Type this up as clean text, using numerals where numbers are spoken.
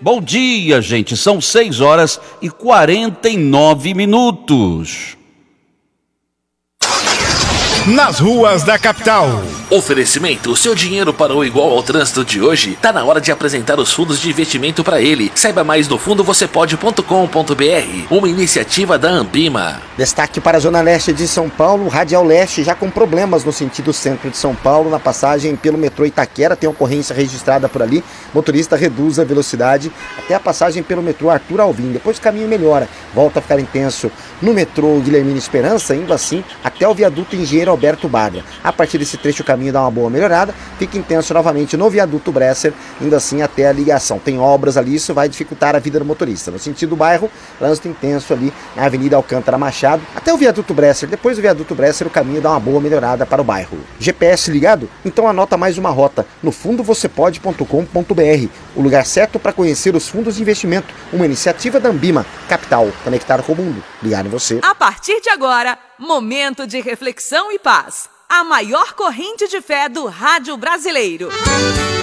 Bom dia, gente. São 6h49. Nas ruas da capital. Oferecimento: o seu dinheiro parou igual ao trânsito de hoje? Tá na hora de apresentar os fundos de investimento para ele. Saiba mais no fundovocêpode.com.br, uma iniciativa da Ambima. Destaque para a Zona Leste de São Paulo, Radial Leste já com problemas no sentido centro de São Paulo, na passagem pelo metrô Itaquera, tem ocorrência registrada por ali, motorista reduz a velocidade até a passagem pelo metrô Arthur Alvim, depois o caminho melhora, volta a ficar intenso no metrô Guilhermina Esperança, indo assim até o viaduto Engenheiro Alberto Bagra. A partir desse trecho o caminho dá uma boa melhorada, fica intenso novamente no viaduto Bresser, indo assim até a ligação. Tem obras ali, isso vai dificultar a vida do motorista. No sentido do bairro, trânsito intenso ali na Avenida Alcântara Machado, até o viaduto Bresser. Depois do viaduto Bresser, o caminho dá uma boa melhorada para o bairro. GPS ligado? Então anota mais uma rota no fundovocêpode.com.br, o lugar certo para conhecer os fundos de investimento, uma iniciativa da Ambima, Capital, conectar com o mundo, ligar em você. A partir de agora, momento de reflexão e paz. A maior corrente de fé do rádio brasileiro.